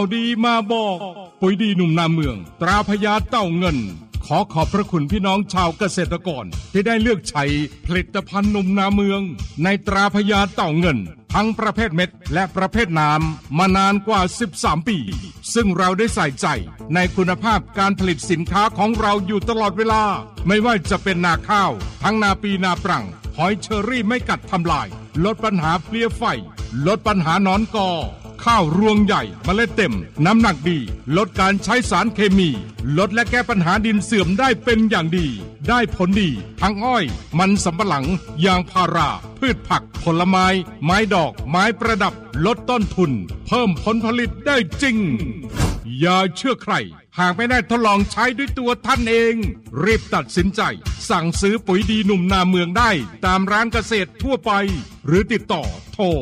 ดีมาบอกปุ๋ยดีหนุ่มนาเมืองตราพญาเต่าเงินขอขอบพระคุณพี่น้องชาวเกษตรกรที่ได้เลือกใช้ผลิตภัณฑ์หนุ่มนาเมืองในตราพญาเต่าเงินทั้งประเภทเม็ดและประเภทน้ำมานานกว่า13ปีซึ่งเราได้ใส่ใจในคุณภาพการผลิตสินค้าของเราอยู่ตลอดเวลาไม่ว่าจะเป็นนาข้าวทั้งนาปีนาปรังหอยเชอรี่ไม่กัดทำลายลดปัญหาเพลี้ยไฟลดปัญหาหนอนกอข้าวรวงใหญ่เมล็ดเต็มน้ำหนักดีลดการใช้สารเคมีลดและแก้ปัญหาดินเสื่อมได้เป็นอย่างดีได้ผลดีทั้งอ้อยมันสำปะหลังยางพาราพืชผักผลไม้ไม้ดอกไม้ประดับลดต้นทุนเพิ่มผลผลิตได้จริงอย่าเชื่อใครหากไม่ได้ทดลองใช้ด้วยตัวท่านเองรีบตัดสินใจสั่งซื้อปุ๋ยดีหนุ่มนาเมืองได้ตามร้านเกษตรทั่วไปหรือติดต่อโทร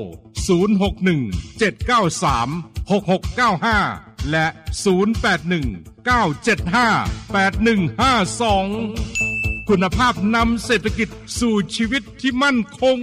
061-793-6695 และ 081-975-8152 คุณภาพนำเศรษฐกิจสู่ชีวิตที่มั่นคง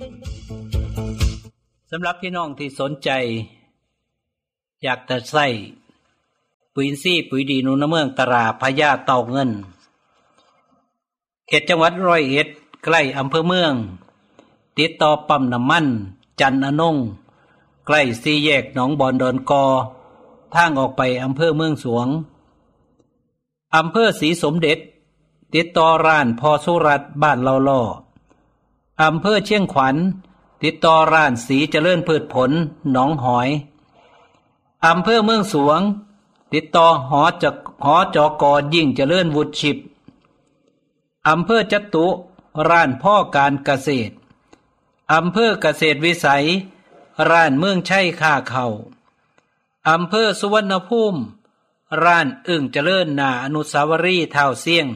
สำหรับพี่น้องที่สนใจอยากจะใส่ปุ๋ยอินทรีย์ปุ๋ยดีหนุ่มนาเมืองตราพญาเต่าเงินเขตจังหวัดร้อยเอ็ดใกล้อำเภอเมืองติดต่อปั๊มน้ำมันจันอนงใกล้สี่แยกหนองบอนดอนกอทางออกไปอำเภอเมืองสวงอำเภอศรีสมเด็จติดต่อร้านพอสุรัตน์บ้านเล่าล่ออำเภอเชียงขวัญติดต่อร้านสีเจริญพืชผลหนองหอยอำเภอเมืองสวงติดต่อหอจกยิ่งเจริญวุฒิชิปอำเภอจตุร้านพ่อการเกษตรอำเภอเกษตรวิสัยร้านเมืองชัยค่าเข้าอำเภอสุวรรณภูมิร้านอึ่งเจริญนาอนุสาวรีย์ท้าวเสียง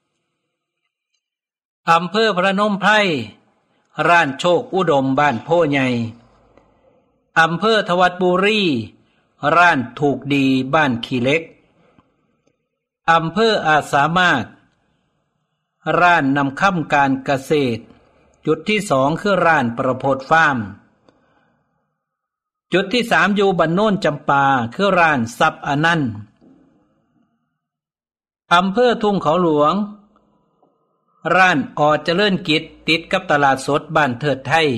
อำเภอพระนมไพรร้านโชคอุดมบ้านโพใหญ่อำเภอทวัดบุรีร้านถูกดีบ้านขี้เล็กอำเภออาจสามารถร้านนำค่ำการเกษตรจุดที่2คือร้านประโพธฟาร์มจุดที่3อยู่บ้านโน่นจำปาคือร้านทรัพย์อนันต์อำเภอทุ่งเขาหลวงร้านอเจริญกิจติดกับตลาดสดบ้านเถิดไทย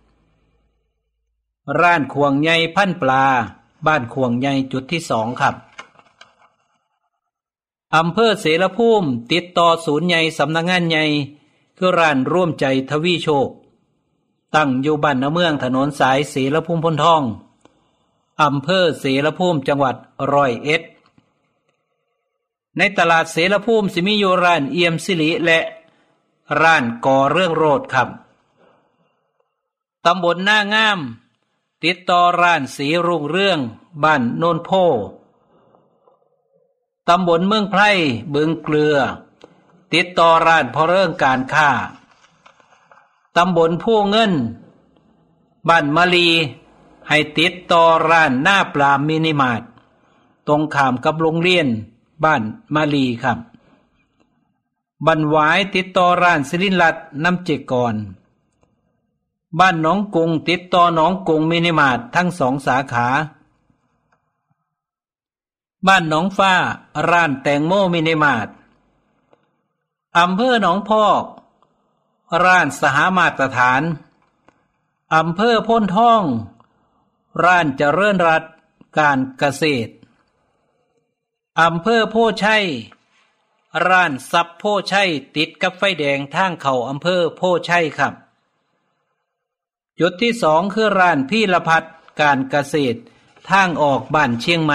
ร้านขวงใหญ่พันปลาบ้านขวงใหญ่จุดที่2ครับอำเภอเสรภูมิติดต่อศูนย์ใหญ่สำนักงานใหญ่คือร้านร่วมใจทวีโชคตั้งอยู่บ้านนาเมืองถนนสายเสรภูมิพ้นทองอำเภอเสรภูมิจังหวัดร้อยเอ็ดในตลาดเสรภูมิสิมีอยู่ร้านเอี่ยมสิริและร้านก่อเรื่องโรดครับตำบลหน้างามติดต่อร้านสีรุ่งเรื่องบ้านโนนโพตำบลเมืองไพรบึงเกลือติดต่อร้านพอเรื่องการค้าตำบลผู้เงินบ้านมะลีให้ติดต่อร้านหน้าปลามินิมาร์ทตรงข้ามกับโรงเรียนบ้านมะลีครับบ้านหวายติดต่อร้านศิรินทร์รัตน์น้ำเจกรบ้านหนองกรุงติดต่อหนองกรุงมินิมาร์ททั้ง2สาขาบ้านหนองฟ้าร้านแตงโมมินิมาร์ทอำเภอหนองพอกร้านสหมาตรฐานอำเภอโพนทองร้านเจริญรัตน์การเกษตรอำเภอโพชัยร้านซับโพชัยติดกับไฟแดงทางเข้าอำเภอโพชัยครับจุดที่2คือร้านพีรพัฒน์การเกษตรทางออกบ้านเชียงใหม่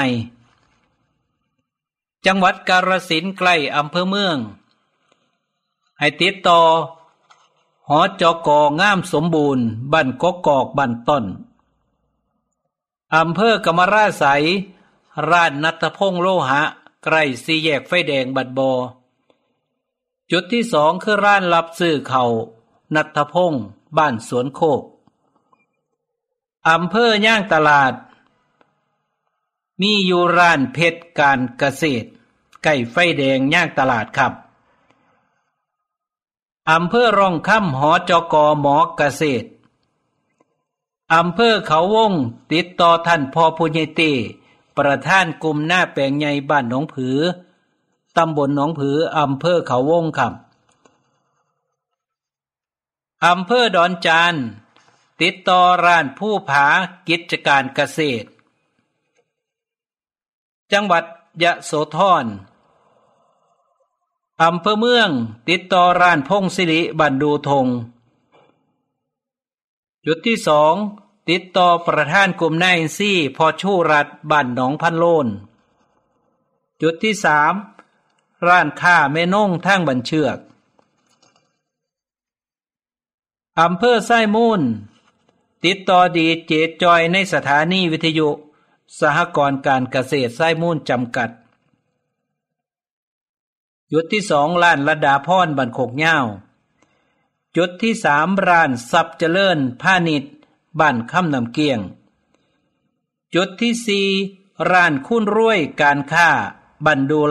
จังหวัดกาฬสินธุ์ใกล้อำเภอเมืองให้ติดต่อหจก.งามสมบูรณ์บ้านกกอกบ้านต้นอำเภอกำมะราไสยร้านณัฐพงษ์โลหะใกล้สี่แยกไฟแดงบัดบอจุดที่2คือร้านรับซื้อข้าวณัฐพงษ์บ้านสวนโคกอำเภอย่างตลาดมีอยู่ร้านเพชรการเกษตรใกล้ไฟแดงย่างตลาดครับอำเภอร่องค่ำหจก.หมอเกษตร อำเภอเขาวงติดต่อท่านพ่อผู้ใหญ่เต้ประธานกลุ่มหน้าแปลงใหญ่บ้านหนองผือตำบลหนองผืออำเภอเขาวงครับอำเภอดอนจานติดต่อร้านผู้ผากิจการเกษตรจังหวัดยะโสธรอำเภอเมืองติดต่อร้านพงศิริบ้านดูธงจุดที่2ติดต่อประธานกลุ่มนายอินทรีย์พอชูรัฐบ้านหนองพันโลนจุดที่3ร้านค้าแม่นงทางบันเชือกอำเภอไส้มูลติดต่อดีเจจอยในสถานีวิทยุสหกรณ์การเกษตรไส้มูลจำกัดจุดที่2ร้านระดาพรบ้านโคกเหย้าจุดที่3ร้านทรัพย์เจริญพาณิชย์บ้านค่ำน้ำเกียงจุดที่4ร้านคุณรวยการค้าบ้านดู